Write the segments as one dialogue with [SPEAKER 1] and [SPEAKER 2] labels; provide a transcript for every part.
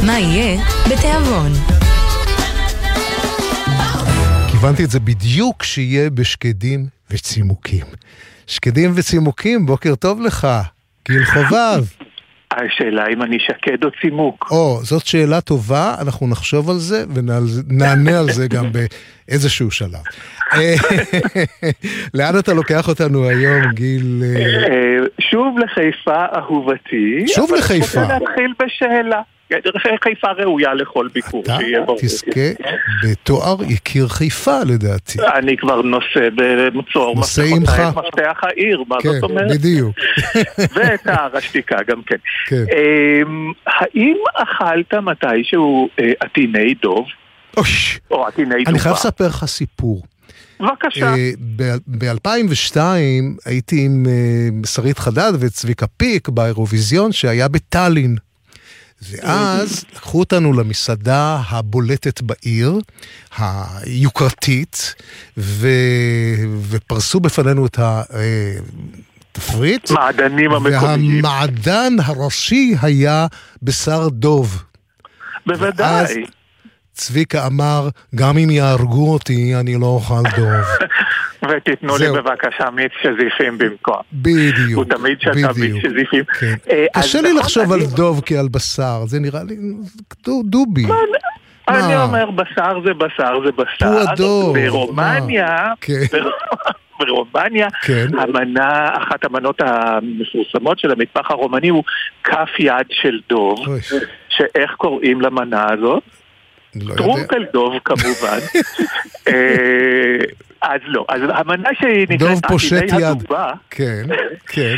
[SPEAKER 1] מה יהיה בתיאבון?
[SPEAKER 2] כיוונתי את זה בדיוק שיהיה בשקדים וצימוקים. שקדים וצימוקים, בוקר טוב לך, גיל חובב.
[SPEAKER 3] השאלה אם אני שקד או צימוק.
[SPEAKER 2] זאת שאלה טובה, אנחנו נחשוב על זה ונענה על זה גם באיזשהו שלב. לאן אתה לוקח אותנו היום, גיל?
[SPEAKER 3] שוב לחיפה אהובתי.
[SPEAKER 2] שוב לחיפה.
[SPEAKER 3] אני רוצה להתחיל בשאלה. חיפה ראויה לכל ביקור.
[SPEAKER 2] אתה תזכה בתואר יקיר חיפה לדעתי.
[SPEAKER 3] אני כבר נושא במצור מפתח העיר, מה זאת אומרת?
[SPEAKER 2] בדיוק.
[SPEAKER 3] ואת הרשתיקה גם כן. האם אכלת מתישהו עטיני דוב? או עטיני דובה?
[SPEAKER 2] אני חייב לספר לך סיפור.
[SPEAKER 3] בבקשה.
[SPEAKER 2] ב-2002 הייתי עם שרית חדד וצביקה פיק באירוויזיון שהיה בטלין. ואז לקחו אותנו למסעדה הבולטת בעיר, היוקרתית, ופרסו בפנינו את התפריט.
[SPEAKER 3] מעדנים המקומיים.
[SPEAKER 2] והמעדן הראשי היה בשר דוב.
[SPEAKER 3] בוודאי.
[SPEAKER 2] ואז צביקה אמר, גם אם יהרגו אותי, אני לא אוכל דוב.
[SPEAKER 3] ותתנו לי בבקשה מיץ שזיפים במקום.
[SPEAKER 2] בדיוק.
[SPEAKER 3] הוא תמיד שתה מיץ שזיפים.
[SPEAKER 2] קשה לי לחשוב על דוב כעל בשר, זה נראה לי דובי.
[SPEAKER 3] אני אומר בשר זה בשר זה בשר.
[SPEAKER 2] הוא הדוב.
[SPEAKER 3] ברומניה, המנה, אחת המנות המפורסמות של המטבח הרומני הוא כף יד של דוב, שאיך קוראים למנה הזאת? טרומפל דוב כמובן. אז לא, אז המנה שהיא נקראת עטיני הדובה,
[SPEAKER 2] כן, כן.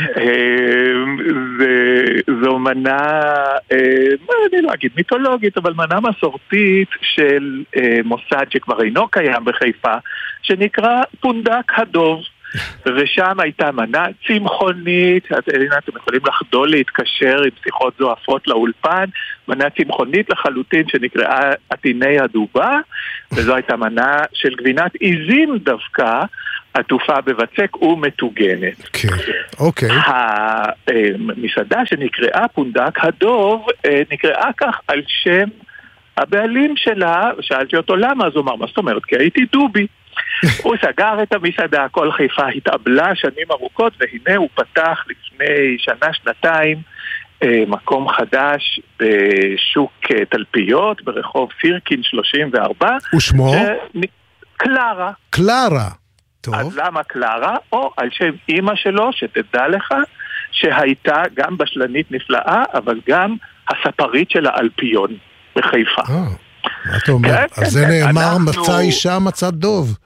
[SPEAKER 3] זו מנה, אני לא אגיד מיתולוגית, אבל מנה מסורתית של מוסד שכבר אינו קיים בחיפה, שנקרא פונדק הדוב. ושם הייתה מנה צמחונית, אתם יכולים לחדול להתקשר עם שיחות זועפות לאולפן, מנה צמחונית לחלוטין שנקראה עטיני הדובה, וזו הייתה מנה של גבינת עיזים דווקא, עטופה בבצק ומטוגנת.
[SPEAKER 2] כן, אוקיי.
[SPEAKER 3] המסעדה שנקראה פונדק הדוב, נקראה כך על שם הבעלים שלה, שאלתי אותו למה, אז הוא אמר, מה זאת אומרת? כי הייתי דובי. הוא סגר את המסעדה, כל חיפה התאבלה שנים ארוכות, והנה הוא פתח לפני שנה-שנתיים מקום חדש בשוק תלפיות, ברחוב סירקין 34.
[SPEAKER 2] ושמו?
[SPEAKER 3] קלרה.
[SPEAKER 2] קלרה, טוב.
[SPEAKER 3] אז למה קלרה? או על שם אמא שלו, שתדע לך, שהייתה גם בשלנית נפלאה, אבל גם הספרית של האלפיון בחיפה.
[SPEAKER 2] מה אתה אומר? אז זה נאמר מצא אישה מצא דוב.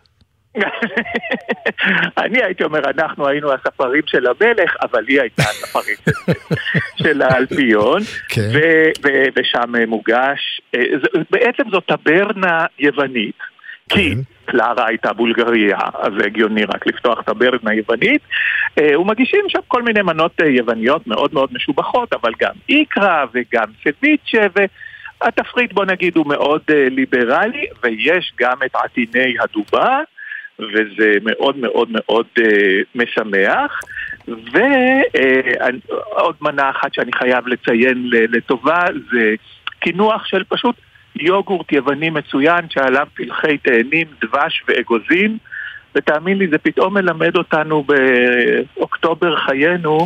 [SPEAKER 3] אני הייתי אומר, אנחנו היינו הספרים של המלך, אבל היא הייתה הספרית של האלפיון, ושם מוגש, בעצם זו טברנה יוונית, כי קלרה הייתה בולגריה, אז זה הגיוני רק לפתוח טברנה יוונית, ומגישים שם כל מיני מנות יווניות מאוד מאוד משובחות, אבל גם איקרה וגם סביצ'ה, והתפריט בוא נגיד הוא מאוד ליברלי, ויש גם את עטיני הדובה, וזה מאוד מאוד מאוד משמח. ועוד מנה אחת שאני חייב לציין לטובה, זה כינוח של פשוט יוגורט יווני מצוין שעליו פלחי תאנים, דבש ואגוזים, ותאמין לי זה פתאום מלמד אותנו באוקטובר חיינו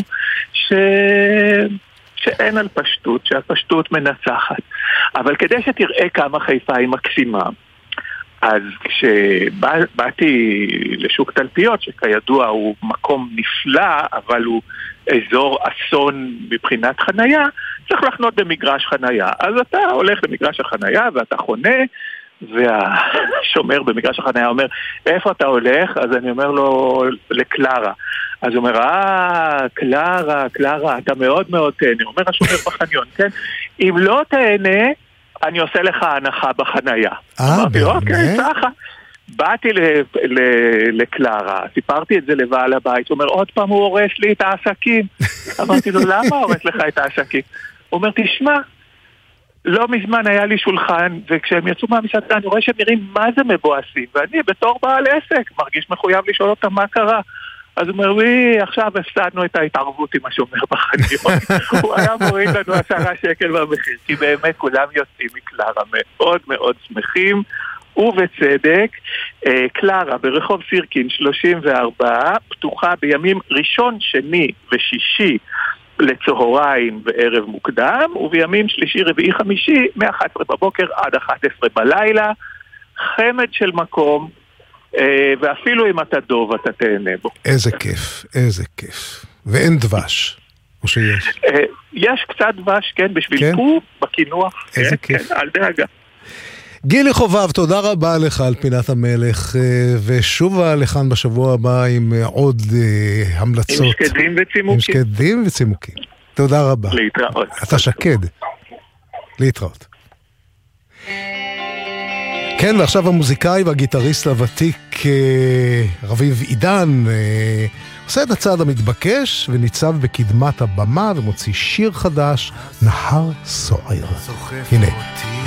[SPEAKER 3] שאין על פשטות, שהפשטות מנצחת. אבל כדי שתראה כמה חיפה היא מקסימה, אז כשבאתי לשוק תלפיות, שכידוע הוא מקום נפלא, אבל הוא אזור אסון מבחינת חנייה, צריך לחנות במגרש חנייה. אז אתה הולך למגרש החנייה ואתה חונה, והשומר במגרש החנייה אומר, איפה אתה הולך? אז אני אומר לו, לקלרה. אז הוא אומר, קלרה, אתה מאוד מאוד תהנה. הוא אומר, השומר בחניון, כן? אם לא תהנה, אני עושה לך הנחה בחנייה. אמרתי, אוקיי, סחה. באתי לקלרה, סיפרתי את זה לבעל הבית, הוא אומר, עוד פעם הוא הורס לי את העסקים. אמרתי לו, למה הורס לך את העסקים? הוא אומר, תשמע, לא מזמן היה לי שולחן, וכשהם יצאו מהמסעדה, אני רואה שהם נראים מה זה מבואסים, ואני בתור בעל עסק, מרגיש מחויב לשאול אותם מה קרה. אז הוא אומר לי, עכשיו הפסדנו את ההתערבות עם השומר בחניון. הוא היה מוריד לנו 10 שקל במחיר, כי באמת כולם יוצאים מקלרה מאוד מאוד שמחים, ובצדק. קלרה ברחוב סירקין 34, פתוחה בימים ראשון, שני ושישי לצהריים וערב מוקדם, ובימים שלישי, רביעי, חמישי, מ-11 בבוקר עד 11 בלילה. חמד של מקום, ואפילו אם אתה דוב אתה תהנה בו.
[SPEAKER 2] איזה כיף, איזה כיף. ואין דבש, או שיש?
[SPEAKER 3] יש קצת דבש, כן, בשביל פה, בכינוח.
[SPEAKER 2] איזה כיף.
[SPEAKER 3] כן, אל דאגה.
[SPEAKER 2] גילי חובב, תודה רבה לך על פינת המלך, ושובה לכאן בשבוע הבא עם עוד המלצות. עם
[SPEAKER 3] שקדים וצימוקים.
[SPEAKER 2] עם שקדים וצימוקים. תודה רבה.
[SPEAKER 3] להתראות.
[SPEAKER 2] אתה שקד. להתראות. כן, ועכשיו המוזיקאי והגיטריסט הוותיק רביב עידן עושה את הצעד המתבקש וניצב בקדמת הבמה ומוציא שיר חדש, נהר סוער. הנה.